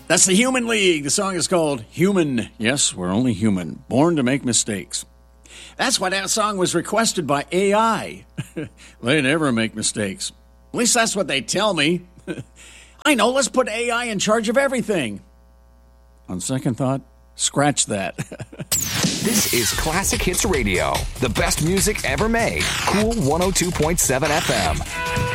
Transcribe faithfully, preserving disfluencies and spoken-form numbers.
That's the Human League. The song is called Human. Yes, we're only human, born to make mistakes. That's why that song was requested by A I. They never make mistakes. At least that's what they tell me. I know, let's put A I in charge of everything. On second thought, scratch that. This is Classic Hits Radio, the best music ever made. Cool one oh two point seven F M.